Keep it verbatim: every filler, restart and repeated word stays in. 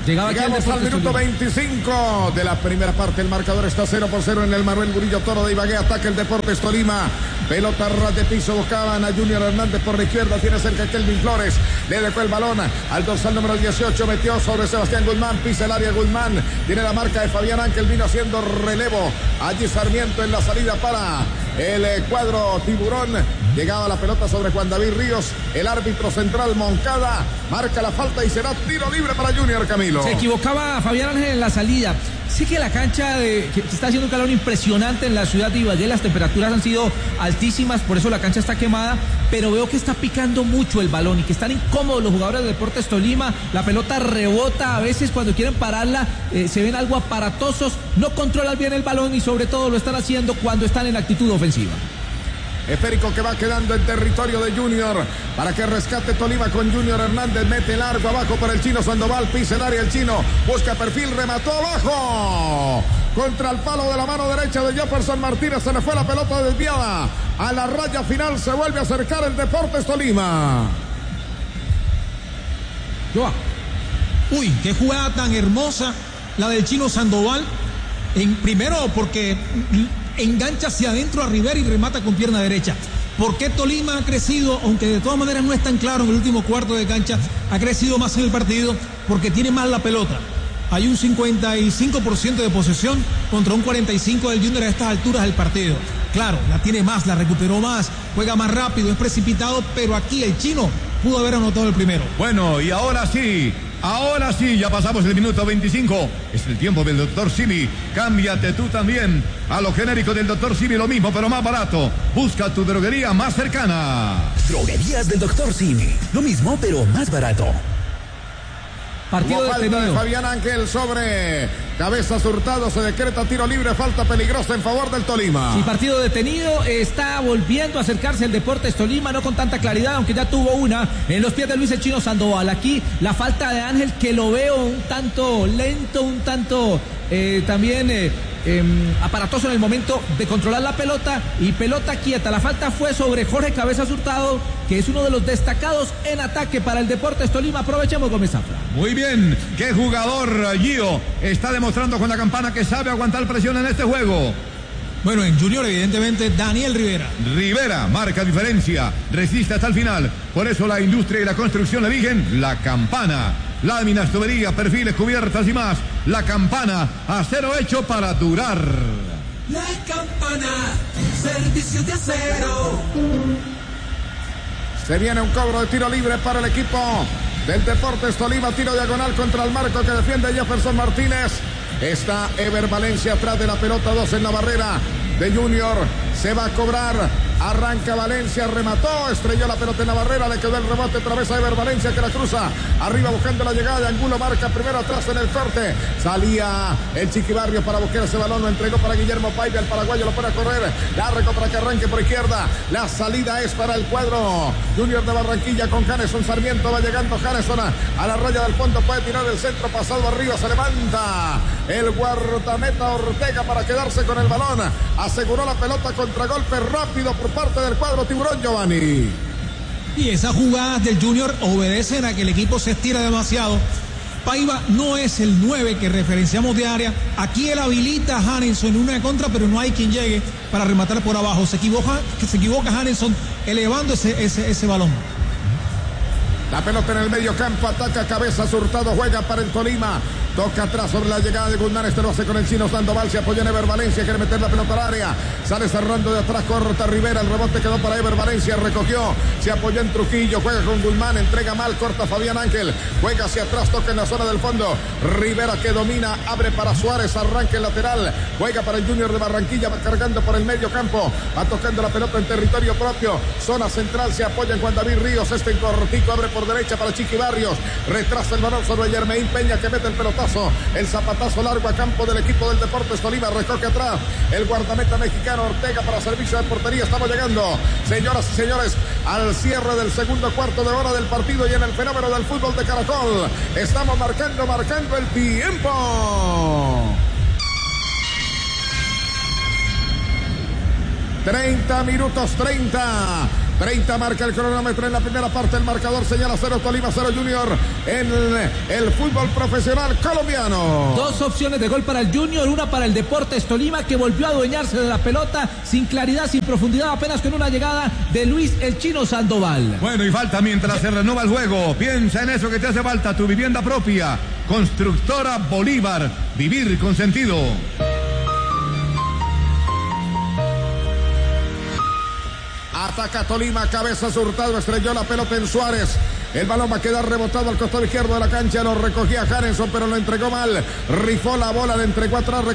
Llegaba Llegamos al minuto veinticinco de la primera parte. El marcador está cero por cero en el Manuel Murillo Toro de Ibagué. Ataca el Deportes Tolima. Pelota ras de piso. Buscaban a Junior Hernández por la izquierda. Tiene cerca Kelvin Flores. Le dejó el balón al dorsal número dieciocho. Metió sobre Sebastián Guzmán. Pisa el área Guzmán. Tiene la marca de Fabián Ángel. Vino haciendo relevo. Allí Sarmiento en la salida para el cuadro tiburón. Llegaba la pelota sobre Juan David Ríos. El árbitro central Moncada marca la falta y será tiro libre para Junior, Camilo. Se equivocaba Fabián Ángel en la salida. Sí que la cancha de, que está haciendo un calor impresionante en la ciudad de Ibagué, las temperaturas han sido altísimas, por eso la cancha está quemada, pero veo que está picando mucho el balón y que están incómodos los jugadores de Deportes Tolima. La pelota rebota, a veces cuando quieren pararla eh, se ven algo aparatosos, no controlan bien el balón y sobre todo lo están haciendo cuando están en actitud ofensiva. Esférico que va quedando en territorio de Junior para que rescate Tolima con Junior Hernández. Mete largo abajo para el chino Sandoval. Pisa el área el chino. Busca perfil. Remató abajo. Contra el palo de la mano derecha de Jefferson Martínez. Se le fue la pelota desviada. A la raya final se vuelve a acercar el Deportes Tolima. Joa. Uy, qué jugada tan hermosa la del chino Sandoval. En, primero porque engancha hacia adentro a Rivera y remata con pierna derecha. ¿Por qué Tolima ha crecido, aunque de todas maneras no es tan claro en el último cuarto de cancha, ha crecido más en el partido? Porque tiene más la pelota. Hay un cincuenta y cinco por ciento de posesión contra un cuarenta y cinco por ciento del Junior a estas alturas del partido. Claro, la tiene más, la recuperó más, juega más rápido, es precipitado, pero aquí el chino pudo haber anotado el primero. Bueno, y ahora sí, ahora sí, ya pasamos el minuto veinticinco. Es el tiempo del doctor Simi. Cámbiate tú también a lo genérico del doctor Simi, lo mismo, pero más barato. Busca tu droguería más cercana. Droguerías del doctor Simi. Lo mismo, pero más barato. Partido falta detenido de Fabián Ángel sobre Cabezas Hurtado. Se decreta tiro libre, falta peligrosa en favor del Tolima. Sí, partido detenido. Está volviendo a acercarse el Deportes Tolima, no con tanta claridad, aunque ya tuvo una en los pies de Luis el Chino Sandoval. Aquí la falta de Ángel, que lo veo un tanto lento, un tanto eh, también eh, eh, aparatoso en el momento de controlar la pelota y pelota quieta. La falta fue sobre Jorge Cabezas Hurtado, que es uno de los destacados en ataque para el Deportes Tolima. Aprovechemos Gómez Zafra. Muy bien, qué jugador Gio está demostrando con la campana que sabe aguantar presión en este juego. Bueno, en Junior evidentemente Daniel Rivera. Rivera marca diferencia, resiste hasta el final. Por eso la industria y la construcción eligen la campana. Láminas, tuberías, perfiles, cubiertas y más. La campana, acero hecho para durar. La campana, servicios de acero. Se viene un cobro de tiro libre para el equipo del Deportes Tolima. Tiro diagonal contra el marco que defiende Jefferson Martínez. Está Ever Valencia atrás de la pelota, dos en la barrera de Junior. Se va a cobrar. Arranca Valencia, remató, estrelló la pelota en la barrera, le quedó el rebote otra vez a Ever Valencia que la cruza. Arriba buscando la llegada de Angulo, marca primero atrás en el corte. Salía el Chiquibarrio para buscar ese balón, lo entregó para Guillermo Paiva, el paraguayo lo pone a correr. Largo para que arranque por izquierda. La salida es para el cuadro Junior de Barranquilla con Janeson Sarmiento. Va llegando Janeson a, a la raya del fondo, puede tirar el centro, pasado arriba, se levanta el guardameta Ortega para quedarse con el balón. Aseguró la pelota, contragolpe rápido por parte del cuadro tiburón, Giovanni. Y esas jugadas del Junior obedecen a que el equipo se estira demasiado. Paiva no es el nueve que referenciamos de área. Aquí él habilita a Janeson en una contra, pero no hay quien llegue para rematar por abajo. Se equivoca, que se equivoca Janeson elevando ese, ese, ese balón. La pelota en el medio campo, ataca Cabezas Hurtado, juega para el Tolima. Toca atrás sobre la llegada de Guzmán, este lo hace con el chino Sandoval, se apoya en Ever Valencia, quiere meter la pelota al área, sale cerrando de atrás, corta Rivera, el rebote quedó para Ever Valencia, recogió, se apoyó en Trujillo, juega con Guzmán, entrega mal, corta Fabián Ángel, juega hacia atrás, toca en la zona del fondo, Rivera que domina, abre para Suárez, arranque el lateral, juega para el Junior de Barranquilla, va cargando por el medio campo, va tocando la pelota en territorio propio, zona central, se apoya en Juan David Ríos, este en cortico, abre por derecha para Chiqui Barrios, retrasa el balón sobre Yermeín Peña que mete el pelotón. El zapatazo largo a campo del equipo del Deportes Tolima, recoge atrás el guardameta mexicano Ortega para servicio de portería. Estamos llegando, señoras y señores, al cierre del segundo cuarto de hora del partido y en el fenómeno del fútbol de Caracol estamos marcando, marcando el tiempo. treinta minutos treinta. treinta marca el cronómetro en la primera parte. El marcador señala cero Tolima, cero Junior en el, el fútbol profesional colombiano. Dos opciones de gol para el Junior, una para el Deportes Tolima, que volvió a adueñarse de la pelota sin claridad, sin profundidad, apenas con una llegada de Luis el Chino Sandoval. Bueno, y falta mientras se renueva el juego. Piensa en eso que te hace falta, tu vivienda propia. Constructora Bolívar, vivir con sentido. Ataca Tolima, cabeza Hurtado, estrelló la pelota en Suárez. El balón va a quedar rebotado al costado izquierdo de la cancha, lo recogía Jarenson, pero lo entregó mal. Rifó la bola, le entregó atrás.